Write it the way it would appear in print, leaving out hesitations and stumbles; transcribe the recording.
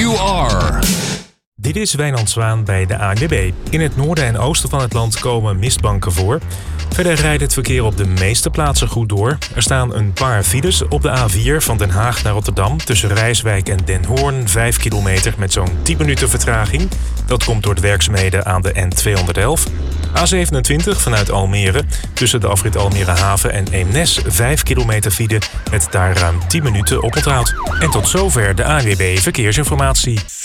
you are. Dit is Wijnand Zwaan bij de ANWB. In het noorden en oosten van het land komen mistbanken voor. Verder rijdt het verkeer op de meeste plaatsen goed door. Er staan een paar files op de A4 van Den Haag naar Rotterdam tussen Rijswijk en Den Hoorn, 5 kilometer met zo'n 10 minuten vertraging. Dat komt door de werkzaamheden aan de N211. A27 vanuit Almere tussen de afrit Almere Haven en Eemnes, 5 kilometer file met daar ruim 10 minuten oponthoud. En tot zover de ANWB Verkeersinformatie.